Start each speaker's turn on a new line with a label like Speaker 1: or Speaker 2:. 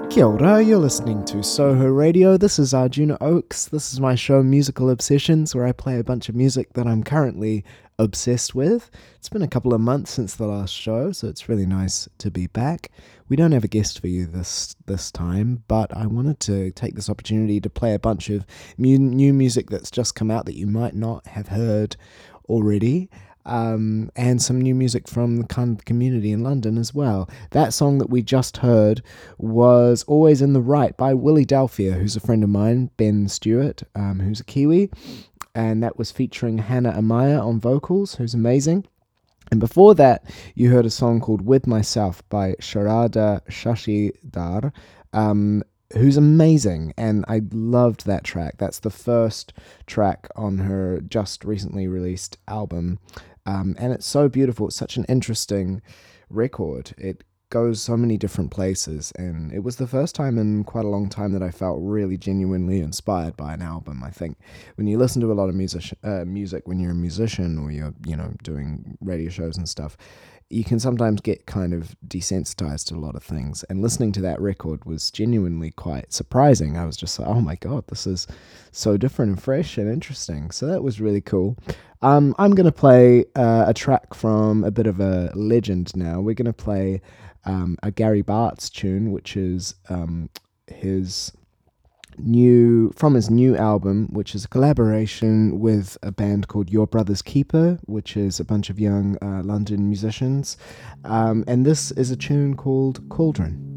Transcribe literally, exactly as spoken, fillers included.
Speaker 1: Kia ora, you're listening to Soho Radio. This is Arjuna Oaks. This is my show Musical Obsessions, where I play a bunch of music that I'm currently obsessed with. It's been a couple of months since the last show, so it's really nice to be back. We don't have a guest for you this this time, but I wanted to take this opportunity to play a bunch of mu- new music that's just come out that you might not have heard already. Um, and some new music from the kind of community in London as well. That song that we just heard was Always in the Right by Willie Delphia, who's a friend of mine, Ben Stewart, um, who's a Kiwi, and that was featuring Hannah Amaya on vocals, who's amazing. And before that, you heard a song called With Myself by Sharada Shashidhar, um, who's amazing, and I loved that track. That's the first track on her just recently released album, um, and it's so beautiful. It's such an interesting record. It goes so many different places, and it was the first time in quite a long time that I felt really genuinely inspired by an album. I think when you listen to a lot of music, uh, music when you're a musician or you're, you know, doing radio shows and stuff, you can sometimes get kind of desensitized to a lot of things. And listening to that record was genuinely quite surprising. I was just like, oh my God, this is so different and fresh and interesting. So that was really cool. Um, I'm going to play uh, a track from a bit of a legend now. We're going to play um, a Gary Bartz tune, which is um, his new from his new album, which is a collaboration with a band called Your Brother's Keeper, which is a bunch of young uh, London musicians, um, and this is a tune called Cauldron.